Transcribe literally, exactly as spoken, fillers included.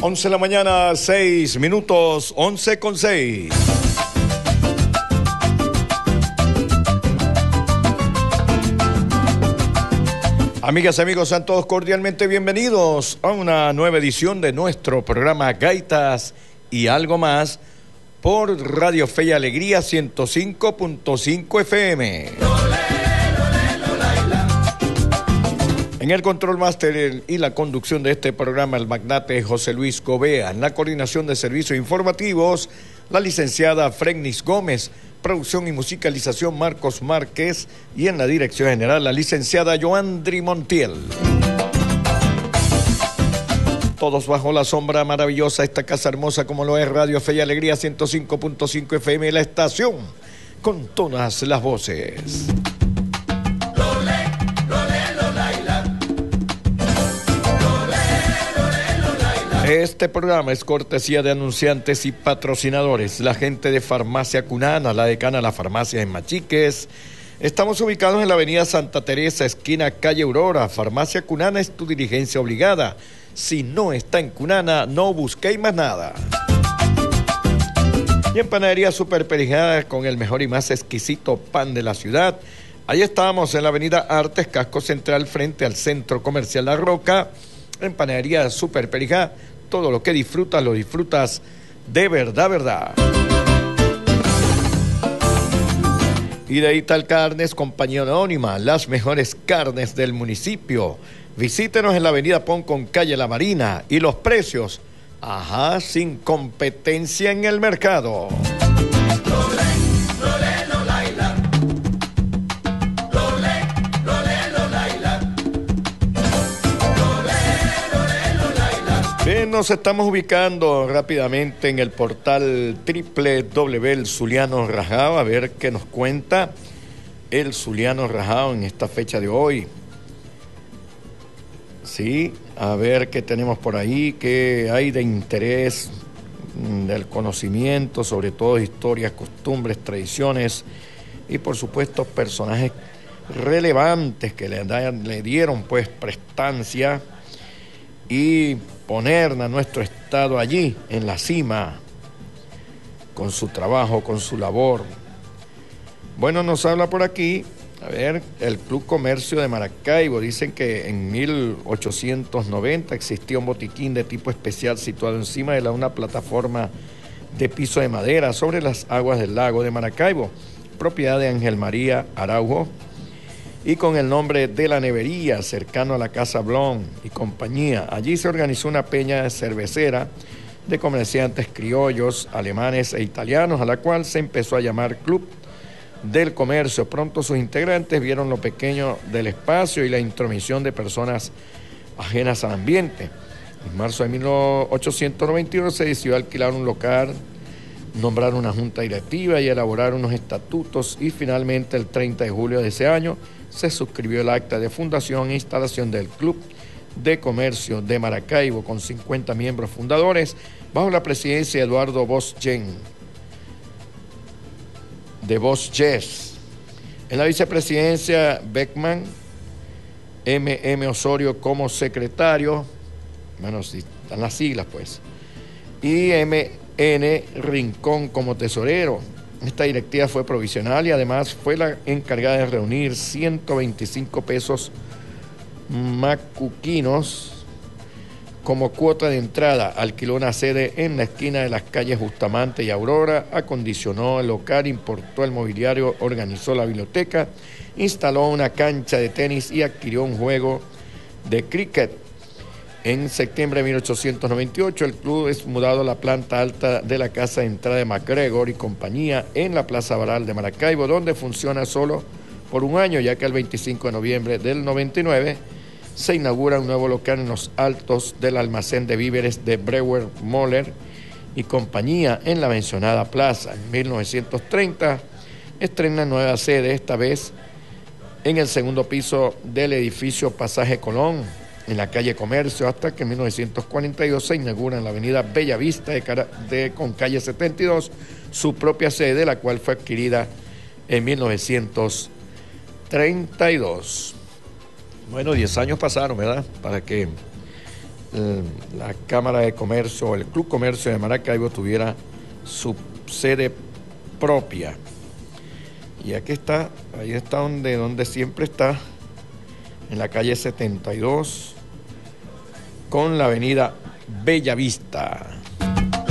once de la mañana, seis minutos, once con seis. Amigas y amigos, sean todos cordialmente bienvenidos a una nueva edición de nuestro programa Gaitas y Algo Más por Radio Fe y Alegría ciento cinco punto cinco F M. En el control máster y la conducción de este programa, el magnate José Luis Gobea. En la coordinación de servicios informativos, la licenciada Fregnis Gómez. Producción y musicalización, Marcos Márquez. Y en la dirección general, la licenciada Joandri Montiel. Todos bajo la sombra maravillosa, esta casa hermosa como lo es Radio Fe y Alegría ciento cinco punto cinco F M, la estación con todas las voces. Este programa es cortesía de anunciantes y patrocinadores. La gente de Farmacia Cunana, la decana de las farmacias en Machiques. Estamos ubicados en la avenida Santa Teresa, esquina calle Aurora. Farmacia Cunana es tu diligencia obligada. Si no está en Cunana, no busquéis más nada. Y en Panadería Super Perijá, con el mejor y más exquisito pan de la ciudad. Ahí estamos en la avenida Artes, casco central, frente al Centro Comercial La Roca. En Panadería Super Perijá, todo lo que disfrutas, lo disfrutas de verdad, verdad. Y de Ital Carnes, compañía anónima, las mejores carnes del municipio. Visítenos en la avenida Pon con calle La Marina. Y los precios, ajá, sin competencia en el mercado. Bien, nos estamos ubicando rápidamente en el portal doble u doble u doble u punto el Zuliano Rajao, a ver qué nos cuenta el Zuliano Rajao en esta fecha de hoy. Sí, a ver qué tenemos por ahí, qué hay de interés del conocimiento, sobre todo historias, costumbres, tradiciones y por supuesto personajes relevantes que le, da, le dieron pues prestancia y poner a nuestro estado allí en la cima con su trabajo, con su labor. Bueno, nos habla por aquí, a ver, el Club Comercio de Maracaibo. Dicen que en mil ochocientos noventa existía un botiquín de tipo especial situado encima de la, una plataforma de piso de madera sobre las aguas del lago de Maracaibo, propiedad de Ángel María Araujo, y con el nombre de La Nevería, cercano a la Casa Blon y compañía. Allí se organizó una peña cervecera de comerciantes criollos, alemanes e italianos, a la cual se empezó a llamar Club del Comercio. Pronto sus integrantes vieron lo pequeño del espacio y la intromisión de personas ajenas al ambiente. En marzo de mil ochocientos noventa y uno se decidió alquilar un local, nombrar una junta directiva y elaborar unos estatutos, y finalmente el treinta de julio de ese año se suscribió el acta de fundación e instalación del Club de Comercio de Maracaibo con cincuenta miembros fundadores bajo la presidencia de Eduardo Bosch-Yen, de Bosch-Yes. En la vicepresidencia, Beckman, M M Osorio como secretario, bueno, si están las siglas pues, y M N Rincón como tesorero. Esta directiva fue provisional y además fue la encargada de reunir ciento veinticinco pesos macuquinos como cuota de entrada. Alquiló una sede en la esquina de las calles Bustamante y Aurora, acondicionó el local, importó el mobiliario, organizó la biblioteca, instaló una cancha de tenis y adquirió un juego de cricket. En septiembre de mil ochocientos noventa y ocho, el club es mudado a la planta alta de la casa de entrada de MacGregor y compañía en la Plaza Baral de Maracaibo, donde funciona solo por un año, ya que el veinticinco de noviembre del noventa y nueve se inaugura un nuevo local en los altos del almacén de víveres de Brewer Moller y compañía en la mencionada plaza. En mil novecientos treinta estrena nueva sede, esta vez en el segundo piso del edificio Pasaje Colón, en la calle Comercio, hasta que en mil novecientos cuarenta y dos se inaugura en la avenida Bella Vista de, Cara, de, con calle setenta y dos su propia sede, la cual fue adquirida en mil novecientos treinta y dos. Bueno, diez años pasaron, ¿verdad? Para que eh, la Cámara de Comercio, el Club Comercio de Maracaibo tuviera su sede propia. Y aquí está, ahí está donde, donde siempre está, en la calle setenta y dos, con la avenida Bellavista.